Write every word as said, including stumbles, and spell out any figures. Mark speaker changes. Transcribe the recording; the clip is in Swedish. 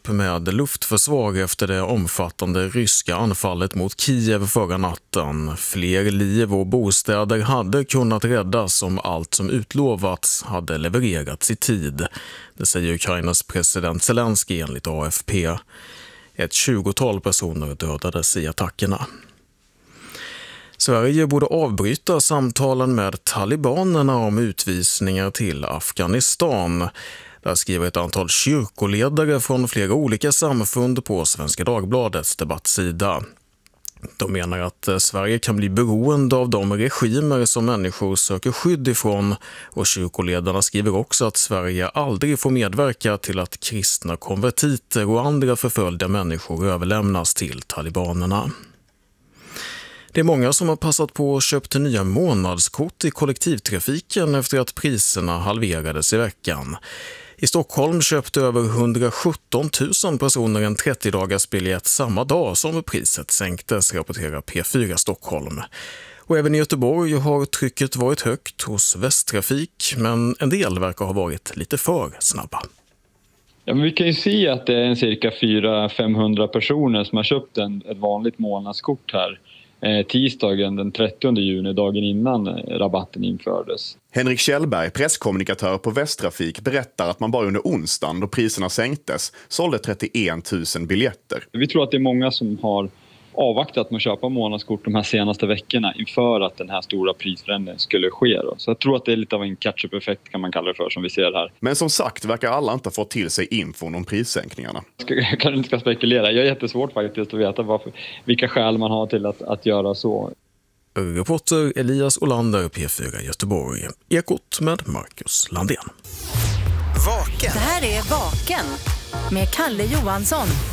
Speaker 1: hjälp med luftförsvar efter det omfattande ryska anfallet mot Kiev förra natten. Fler liv och bostäder hade kunnat räddas om allt som utlovats hade levererats i tid. Det säger Ukrainas president Zelensky enligt A F P. Ett tjugotal personer dödades i attackerna. Sverige borde avbryta samtalen med talibanerna om utvisningar till Afghanistan. Där skriver ett antal kyrkoledare från flera olika samfund på Svenska Dagbladets debattsida. De menar att Sverige kan bli beroende av de regimer som människor söker skydd ifrån, och kyrkoledarna skriver också att Sverige aldrig får medverka till att kristna konvertiter och andra förföljda människor överlämnas till talibanerna. Det är många som har passat på att köpa nya månadskort i kollektivtrafiken efter att priserna halverades i veckan. I Stockholm köpte över hundrasjutton tusen personer en trettio-dagars biljett samma dag som priset sänktes, rapporterar P fyra Stockholm. Och även i Göteborg har trycket varit högt hos Västtrafik, men en del verkar ha varit lite för snabba.
Speaker 2: Ja, men vi kan ju se att det är en cirka fyra till femhundra personer som har köpt en, ett vanligt månadskort här. Eh, tisdagen den trettionde juni, dagen innan rabatten infördes.
Speaker 3: Henrik Kjellberg, presskommunikatör på Västtrafik, berättar att man bara under onsdagen, då priserna sänktes, sålde trettioen tusen biljetter.
Speaker 2: Vi tror att det är många som har avvaktat med att köpa månadskort de här senaste veckorna inför att den här stora prisförändringen skulle ske. Då. Så jag tror att det är lite av en catch-up-effekt kan man kalla det för, som vi ser här.
Speaker 3: Men som sagt verkar alla inte få till sig infon om prissänkningarna.
Speaker 2: Jag kanske inte ska spekulera. Jag är jättesvårt faktiskt att veta varför, vilka skäl man har till att, att göra så.
Speaker 1: Reporter Elias Olander, P fyra Göteborg. Ekot med Marcus Landén.
Speaker 4: Vaken. Det här är Vaken med Kalle Johansson.